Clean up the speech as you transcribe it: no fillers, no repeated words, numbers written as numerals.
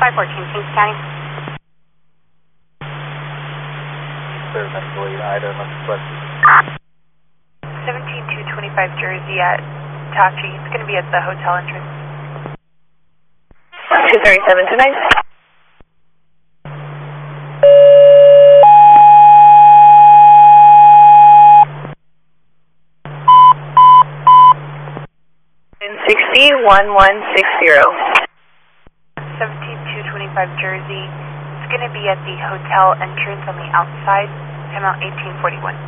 514, Kings County. Mentally, Ida, question. 17225 Jersey at Tachi. It's going to be at the hotel entrance. 237 tonight. In 601160. 17225 Jersey. It's going to be at the hotel entrance on the outside. Time out 1841.